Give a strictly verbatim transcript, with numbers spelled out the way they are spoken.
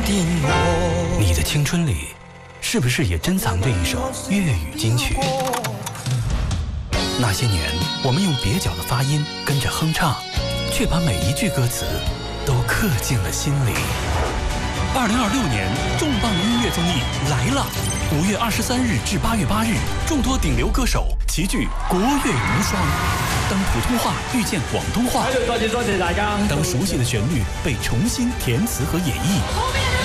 你的青春里，是不是也珍藏着一首粤语金曲？那些年，我们用蹩脚的发音跟着哼唱，却把每一句歌词都刻进了心里。二零二六年重磅音乐综艺来了！五月二十三日至八月八日，众多顶流歌手齐聚国乐无双。当普通话遇见广东话， 多謝多謝大家。 当熟悉的旋律被重新填词和演绎。